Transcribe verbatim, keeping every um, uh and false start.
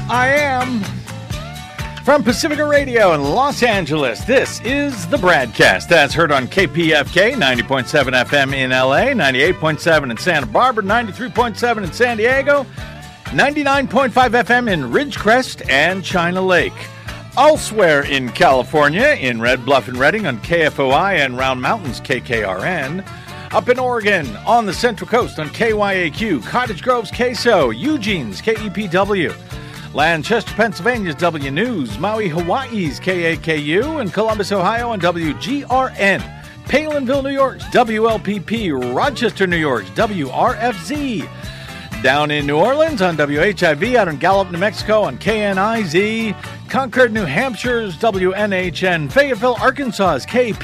I am. From Pacifica Radio in Los Angeles, this is the Bradcast. That's heard on K P F K, ninety point seven F M in L A, ninety-eight point seven in Santa Barbara, ninety-three point seven in San Diego, ninety-nine point five F M in Ridgecrest and China Lake. Elsewhere in California, in Red Bluff and Redding on K F O I and Round Mountains K K R N. Up in Oregon, on the Central Coast on K Y A Q, Cottage Grove's K S O, Eugene's K E P W. Lancaster, Pennsylvania's W News, Maui, Hawaii's K A K U, and Columbus, Ohio on W G R N. Palinville, New York's W L P P, Rochester, New York's W R F Z. Down in New Orleans on W H I V, out in Gallup, New Mexico on K N I Z. Concord, New Hampshire's W N H N. Fayetteville, Arkansas's K